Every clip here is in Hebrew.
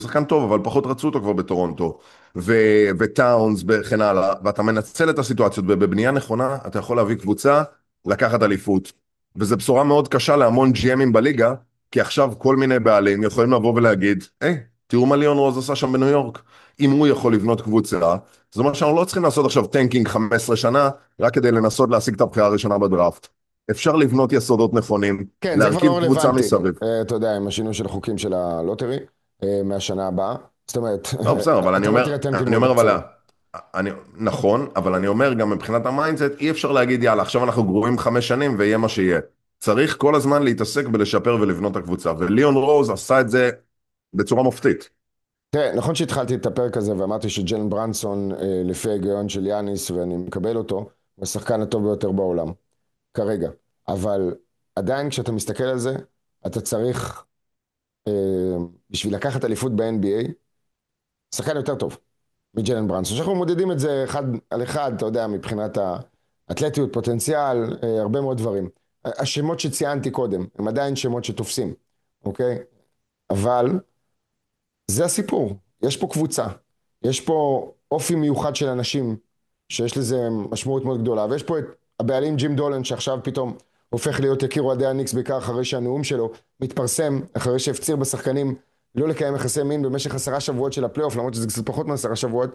שחקן טוב, אבל פחות רצו אותו כבר בטורונטו, וטאונס וכן הלאה, ואתה מנצל את הסיטואציות, ובבנייה נכונה אתה יכול להביא קבוצה, לקחת אליפות. וזו בשורה מאוד קשה להמון GMים בליגה, כי עכשיו כל מיני בעלים יכולים לבוא ולהגיד, תראו מה ליאון רוז עשה שם בניו יורק. אם הוא יכול לבנות קבוצה, זאת אומרת שאנחנו לא צריכים לעשות עכשיו טנקינג 15 שנה, רק כדי לנסות להשיג את הבחירה הראשונה בדראפט. אפשר לבנות יסודות נכונים, כן, זה כבר להרכיב לא קבוצה רלוונטי. מסביב. אתה יודע, עם השינוי של החוקים של הלוטרי, מהשנה הבאה. זאת אומרת, לא, בסדר, אבל אתה לא תראה טנקים אני מאוד אומר, בקצרה. נכון, אבל אני אומר גם מבחינת המיינדסט, אי אפשר להגיד, יאללה, עכשיו אנחנו גרועים 5 שנים ויהיה מה שיהיה. צריך כל הזמן להתעסק בלשפר ולבנות את הקבוצה, וליאון רוז עשה את זה בצורה מופתית. תראה, נכון שהתחלתי את הפרק הזה ואמרתי שג'לן ברנסון, לפי ההיגיון של יאניס, ואני מקבל אותו, הוא השחקן הטוב ביותר בעולם, כרגע. אבל עדיין כשאתה מסתכל על זה, אתה צריך, אה, בשביל לקחת אליפות ב-NBA, שחקן יותר טוב מג'לן ברנסון. שאנחנו מודדים את זה אחד על אחד, אתה יודע, מבחינת האתלטיות, פוטנציאל, הרבה מאוד דברים. השמות שציינתי קודם, הם עדיין שמות שתופסים, אוקיי? אבל זה הסיפור. יש פה קבוצה, יש פה אופי מיוחד של אנשים, שיש לזה משמעות מאוד גדולה, ויש פה את הבעלים ג'ים דולן, שעכשיו פתאום הופך להיות יקיר אוהדי הניקס, בעיקר אחרי שהנאום שלו מתפרסם, אחרי שהפציר בשחקנים לא לקיים יחסי מין במשך 10 שבועות של הפלייאוף, למרות שזה קצת פחות מ10 שבועות.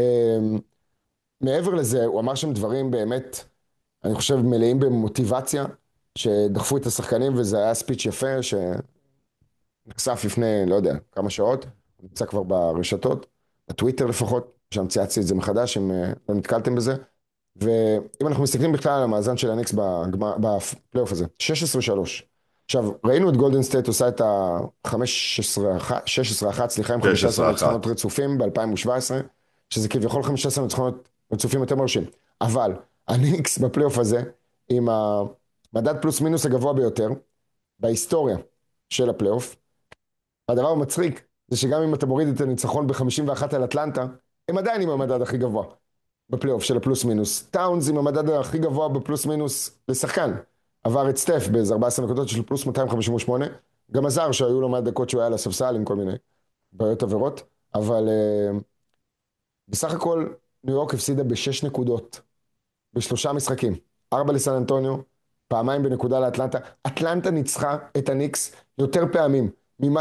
מעבר לזה, הוא אמר שם דברים באמת, אני חושב, מלאים במוטיבציה, שדחפו את השחקנים, וזה היה ספיץ' יפה, שנחשף לפני, לא יודע, כמה שעות, הוא נמצא כבר ברשתות, בטוויטר לפחות, שם צייצתי את זה מחדש, אם לא נתקלתם בזה, ואם אנחנו מסתכלים בכלל על המאזן של הניקס בפלייאוף הזה, 16-3. עכשיו, ראינו את גולדן סטייט עושה את ה-16-1, סליחה, עם 15 ניצחונות 16-1. רצופים ב-2017, שזה כביכול 15 ניצחונות רצופים יותר מרשים. אבל הניקס בפלייאוף הזה, עם המדד פלוס מינוס הגבוה ביותר, בהיסטוריה של הפלייאוף, הדבר המצחיק, זה שגם אם אתה מוריד את הניצחון ב-51 על אטלנטה, הם עדיין עם המדד הכי גבוה בפלייאוף של הפלוס מינוס. טאונס עם המדד הכי גבוה בפלוס מינוס לשחקן. עבר את סטף באיזה 14 נקודות של פלוס 258. גם עזר שהיו לו מעט דקות שהוא היה על הספסל עם כל מיני בעיות עבירות. אבל בסך הכל ניו יורק הפסידה ב6 נקודות. בשלושה משחקים. 4 לסן אנטוניו, פעמיים בנקודה לאטלנטה. אטלנטה ניצחה את הניקס יותר פעמים ממה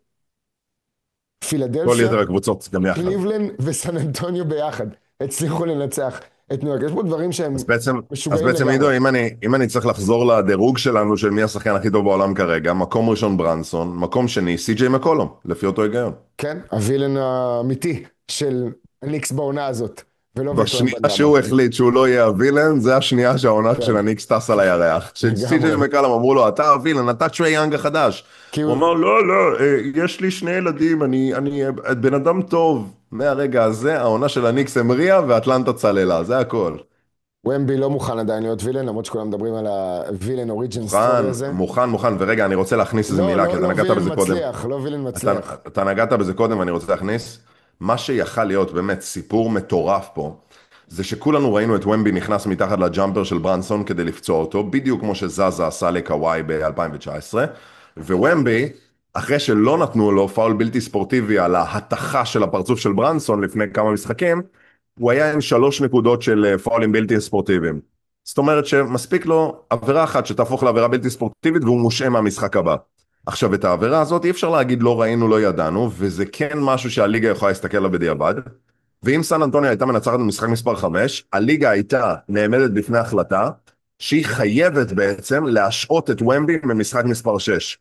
כל שפילדלפיה, יתר הקבוצות גם יחד. קליבלנד וסן אנטוניו ביחד הצליחו לנצח את ניו יורק. יש פה דברים שהם אז בעצם, אז משוגעים בעצם לגמרי. עידו, אם אני צריך לחזור לדירוג שלנו של מי השחקן הכי טוב בעולם כרגע, מקום ראשון ברנסון, מקום שני סי.ג'יי מקולום, לפי אותו היגיון. כן, הווילן האמיתי של הניקס בעונה הזאת, ולא ויקטור בשנייה אמבנדמה. שהוא החליט שהוא לא יהיה הווילן, זה השנייה שהעונה של כן, הניקס טס על הירח. כשסי.ג'יי לגמרי. מקולום אמרו לו, אתה הווילן, אתה טרי יאנג החדש. כי הוא הוא, אמר, לא, לא, יש לי 2 ילדים, אני בן אדם טוב. מהרגע הזה, העונה של הניקס המריאה ואטלנטה צללה, זה הכל. ומבי לא מוכן עדיין להיות וילן, למרות שכולם מדברים על הווילן אוריג'ין סטורי מוכן, הזה. מוכן, מוכן, ורגע, אני רוצה להכניס איזה לא, מילה, כי לא, אתה לא נגעת וילן בזה קודם. מצליח, לא וילן אתה, מצליח. אתה נגעת בזה קודם ואני רוצה להכניס, מה שיכל להיות באמת סיפור מטורף פה, זה שכולנו ראינו את ומבי נכנס מתחת לג'אמפר של ברנסון כדי לפצוע אותו, בדיוק כמו שזאזה עשה לקוואי ב-2019, ווומבי, אחרי שלא נתנו לו פאול בלתי ספורטיבי על ההתחה של הפרצוף של ברנסון לפני כמה משחקים, הוא היה עם 3 נקודות של פאולים בלתי ספורטיביים. זאת אומרת שמספיק לו עבירה אחת שתהפוך לעבירה בלתי ספורטיבית והוא מושעה מהמשחק הבא. עכשיו את העבירה הזאת אי אפשר להגיד לא ראינו, לא ידענו, וזה כן משהו שהליגה יכולה להסתכל עליו בדיעבד. ואם סן אנטוניה הייתה מנצחת במשחק מספר 5, הליגה הייתה נעמדת בפני החלטה שהיא חייבת בעצם להשעות את ומבי ממשחק מספר 6.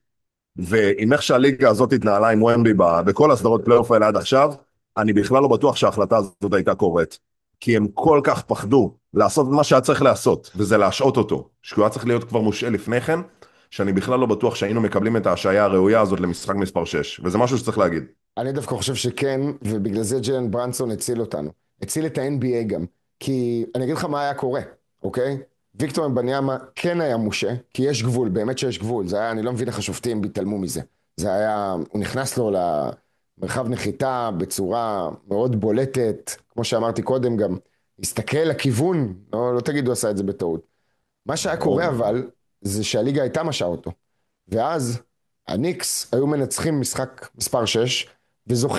ועם איך שהליגה הזאת התנהלה עם ומבי בכל הסדרות פלייאוף האלה עד עכשיו, אני בכלל לא בטוח שההחלטה הזאת הייתה קורית. כי הם כל כך פחדו לעשות מה שהיה צריך לעשות, וזה להשעות אותו, שהוא היה צריך להיות כבר מושעה לפני כן, שאני בכלל לא בטוח שהיינו מקבלים את ההשעיה הראויה הזאת למשחק מספר 6, וזה משהו שצריך להגיד. אני דווקא חושב שכן, ובגלל זה ג'לן ברנסון הציל אותנו. הציל את ה-NBA גם. כי אני אגיד לך מה היה קורה, אוקיי? ויקטור אמבניאמה כן היה מושה, כי יש גבול, באמת שיש גבול. זה היה, אני לא מבין איך השופטים התעלמו מזה. זה היה, הוא נכנס לו למרחב נחיתה בצורה מאוד בולטת, כמו שאמרתי קודם גם, הסתכל לכיוון, לא תגידו עשה את זה בטעות. מה שהיה קורה אבל, זה שהליגה הייתה משעה אותו. ואז הניקס היו מנצחים משחק מספר 6, וזוכים